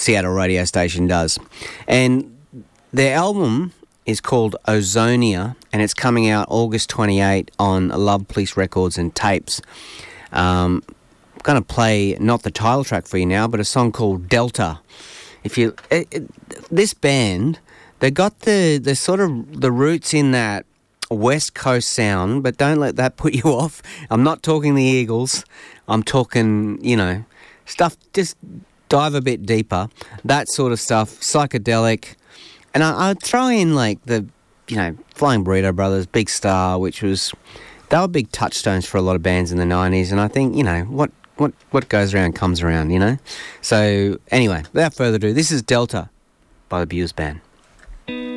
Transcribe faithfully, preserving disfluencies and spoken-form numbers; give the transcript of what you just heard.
Seattle radio station does. And their album is called Ozonia, and it's coming out August twenty-eighth on Love Police Records and Tapes. Um, I'm going to play not the title track for you now, but a song called Delta. If you it, it, this band, they got the the sort of the roots in that West Coast sound, but don't let that put you off. I'm not talking the Eagles. I'm talking, you know, stuff. Just dive a bit deeper. That sort of stuff, psychedelic, and I, I'd throw in like the, you know, Flying Burrito Brothers, Big Star, which was they were big touchstones for a lot of bands in the nineties, and I think, you know, what. What what goes around comes around, you know? So, anyway, without further ado, this is Delta by the Buse Band.